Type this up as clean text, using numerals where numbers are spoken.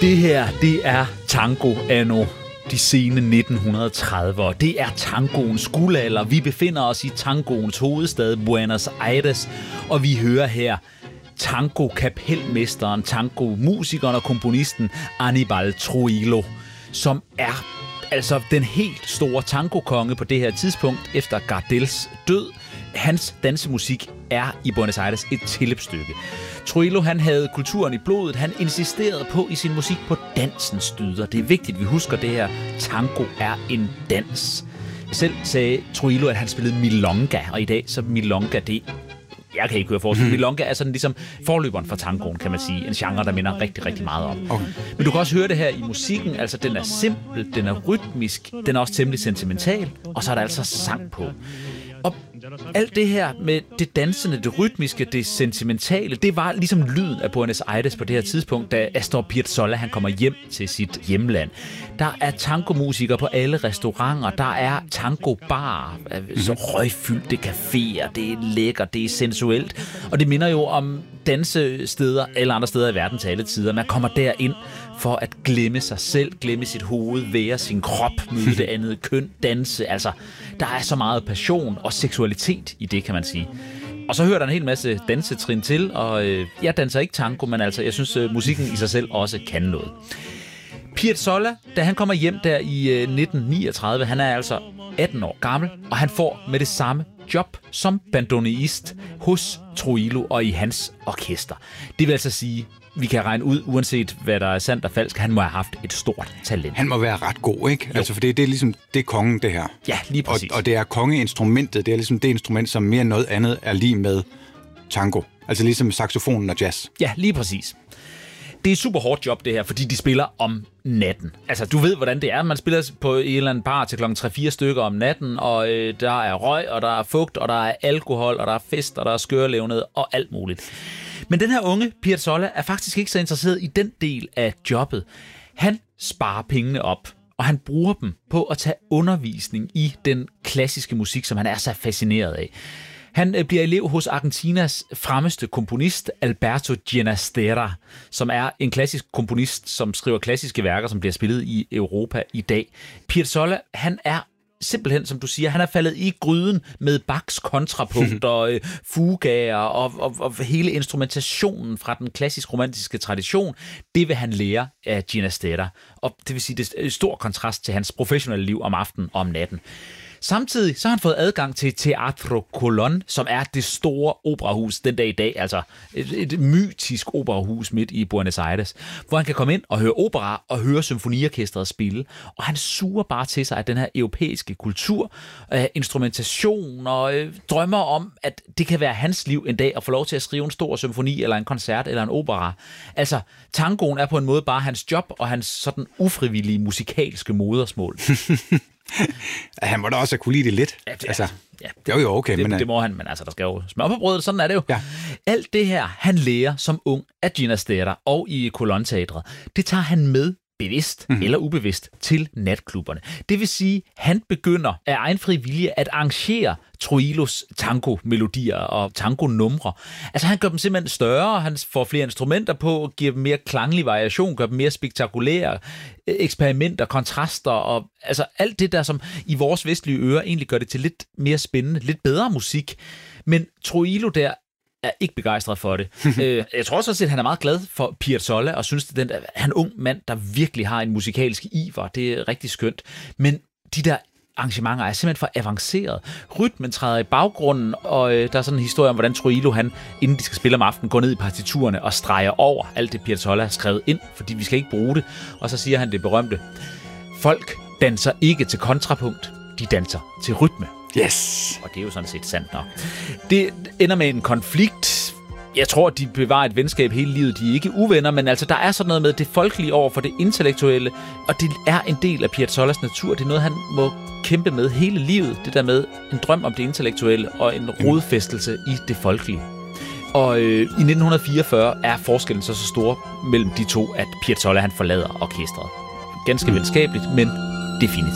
Det her, det er tango anno de sene 1930'ere. Det er tangoens guldalder. Vi befinder os i tangoens hovedstad, Buenos Aires, og vi hører her tango-kapelmesteren, tango-musikeren og komponisten Aníbal Troilo, som er altså den helt store tangokonge på det her tidspunkt efter Gardels død. Hans dansemusik er i Buenos Aires et tilløbsstykke. Troilo, han havde kulturen i blodet. Han insisterede på i sin musik på dansens dyder. Det er vigtigt, at vi husker det her. Tango er en dans. Selv sagde Troilo, at han spillede milonga, og i dag så milonga, det jeg kan ikke høre forskel. Milonga er sådan ligesom forløberen for tangoen, kan man sige. En genre, der minder rigtig, rigtig meget om. Okay. Men du kan også høre det her i musikken. Altså, den er simpel, den er rytmisk, den er også temmelig sentimental, og så er der altså sang på. Og alt det her med det dansende, det rytmiske, det sentimentale, det var ligesom lyden af Buenos Aires på det her tidspunkt, da Astor Piazzolla han kommer hjem til sit hjemland. Der er tangomusikere på alle restauranter, der er tangobarer, så røgfyldte caféer, det er lækkert, det er sensuelt, og det minder jo om dansesteder eller andre steder i verden til alle tider. Man kommer derind for at glemme sig selv, glemme sit hoved, være sin krop, møde det andet køn, danse. Altså, der er så meget passion og seksualitet i det, kan man sige. Og så hører der en hel masse dansetrin til, og jeg danser ikke tango, men altså, jeg synes, musikken i sig selv også kan noget. Piazzolla, da han kommer hjem der i 1939, han er altså 18 år gammel, og han får med det samme job som bandoneist hos Troilo og i hans orkester. Det vil altså sige, vi kan regne ud, uanset hvad der er sandt og falsk, han må have haft et stort talent. Han må være ret god, ikke? Jo. Altså, for det er ligesom, det er kongen, det her. Ja, lige præcis. Og det er kongeinstrumentet, det er ligesom det instrument, som mere end noget andet er lige med tango. Altså ligesom saxofonen og jazz. Ja, lige præcis. Det er et super hårdt job, det her, fordi de spiller om natten. Altså, du ved, hvordan det er. Man spiller på en eller anden bar til klokken 3-4 stykker om natten, og der er røg, og der er fugt, og der er alkohol, og der er fest, og der er skørelevned, og alt muligt. Men den her unge Piazzolla er faktisk ikke så interesseret i den del af jobbet. Han sparer pengene op, og han bruger dem på at tage undervisning i den klassiske musik, som han er så fascineret af. Han bliver elev hos Argentinas fremmeste komponist, Alberto Ginastera, som er en klassisk komponist, som skriver klassiske værker, som bliver spillet i Europa i dag. Piazzolla, han er simpelthen, som du siger, han er faldet i gryden med Bachs kontrapunkt og fugaer og hele instrumentationen fra den klassisk romantiske tradition. Det vil han lære af Ginastera. Og det vil sige, det er en stor kontrast til hans professionelle liv om aftenen og om natten. Samtidig så har han fået adgang til Teatro Colón, som er det store operahus den dag i dag, altså et mytisk operahus midt i Buenos Aires, hvor han kan komme ind og høre opera og høre symfoniorkestret spille. Og han suger bare til sig af den her europæiske kultur, instrumentation og drømmer om, at det kan være hans liv en dag at få lov til at skrive en stor symfoni eller en koncert eller en opera. Altså, tangoen er på en måde bare hans job og hans sådan ufrivillige musikalske modersmål. Han må da også kunne lide det lidt. Ja, altså, ja. Jo, okay. Det må han, men altså, der skal jo smør på brødet, sådan er det jo. Ja. Alt det her, han lærer som ung af Ginastera og i Colón-teatret, det tager han med bevidst eller ubevidst til natklubberne. Det vil sige, han begynder af egen fri vilje at arrangere Troilos tango-melodier og tango-numre. Altså han gør dem simpelthen større, han får flere instrumenter på, giver dem mere klanglig variation, gør dem mere spektakulære, eksperimenter, kontraster og altså alt det der, som i vores vestlige ører egentlig gør det til lidt mere spændende, lidt bedre musik. Men Troilo der er ikke begejstret for det. Jeg tror også, at han er meget glad for Piazzolla, og synes, at han er en ung mand, der virkelig har en musikalsk iver. Det er rigtig skønt. Men de der arrangementer er simpelthen for avanceret. Rytmen træder i baggrunden, og der er sådan en historie om, hvordan Troilo, han, inden de skal spille om aftenen, går ned i partiturerne og streger over alt det, Piazzolla har skrevet ind, fordi vi skal ikke bruge det. Og så siger han det berømte: folk danser ikke til kontrapunkt, de danser til rytme. Yes! Og det er jo sådan set sandt nok. Det ender med en konflikt. Jeg tror, de bevarer et venskab hele livet. De er ikke uvenner, men altså, der er sådan noget med det folkelige over for det intellektuelle, og det er en del af Piazzollas natur. Det er noget, han må kæmpe med hele livet. Det der med en drøm om det intellektuelle og en rodfæstelse i det folkelige. Og i 1944 er forskellen så stor mellem de to, at Piazzolla han forlader orkestret. Ganske venskabeligt, men definitivt.